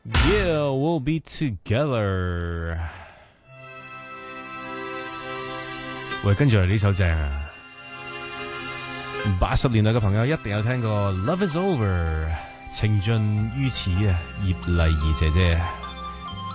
Yeah, we'll be together。喂，跟住嚟呢首正啊！80年代嘅朋友一定有聽過《Love Is Over》，情盡於此啊，葉麗儀姐姐。